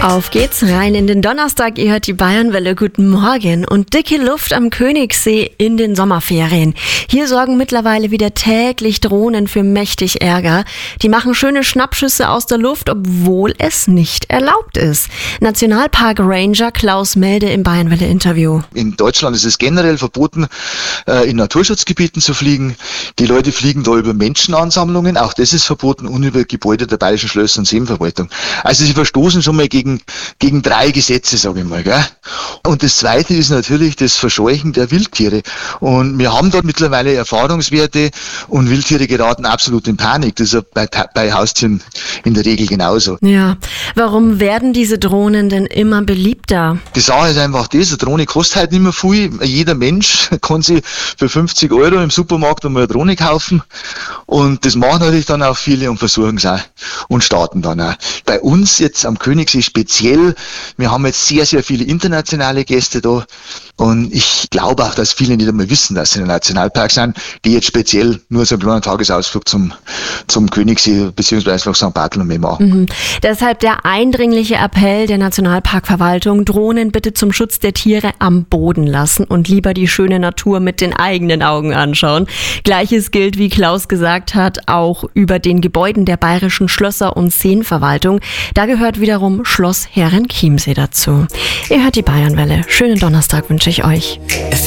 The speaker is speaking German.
Auf geht's rein in den Donnerstag, ihr hört die Bayernwelle, guten Morgen und dicke Luft am Königssee in den Sommerferien. Hier sorgen mittlerweile wieder täglich Drohnen für mächtig Ärger. Die machen schöne Schnappschüsse aus der Luft, obwohl es nicht erlaubt ist. Nationalpark Ranger Klaus Melde im Bayernwelle-Interview. In Deutschland ist es generell verboten, in Naturschutzgebieten zu fliegen. Die Leute fliegen da über Menschenansammlungen, auch das ist verboten, und über Gebäude der Bayerischen Schlösser und Seenverwaltung. Also sie verstoßen schon mal gegen 3 Gesetze, sage ich mal. Gell? Und das Zweite ist natürlich das Verscheuchen der Wildtiere. Und wir haben dort mittlerweile Erfahrungswerte und Wildtiere geraten absolut in Panik. Das ist bei Haustieren in der Regel genauso. Ja, warum werden diese Drohnen denn immer beliebter? Die Sache ist einfach das, eine Drohne kostet halt nicht mehr viel. Jeder Mensch kann sich für 50 € im Supermarkt einmal eine Drohne kaufen. Und das machen natürlich dann auch viele und versuchen es auch und starten dann auch. Bei uns jetzt am Königssee speziell, wir haben jetzt sehr, sehr viele internationale Gäste da. Und ich glaube auch, dass viele nicht einmal wissen, dass sie in einem Nationalpark sind, die jetzt speziell nur so einen kleinen Tagesausflug zum Königssee bzw. nach St. Bartholomew machen. Deshalb der eindringliche Appell der Nationalparkverwaltung, Drohnen bitte zum Schutz der Tiere am Boden lassen und lieber die schöne Natur mit den eigenen Augen anschauen. Gleiches gilt, wie Klaus gesagt hat, auch über den Gebäuden der Bayerischen Schlösser und Seenverwaltung. Da gehört wiederum Schloss Herrenchiemsee dazu. Ihr hört die Bayernwelle. Schönen Donnerstag wünsche ich euch.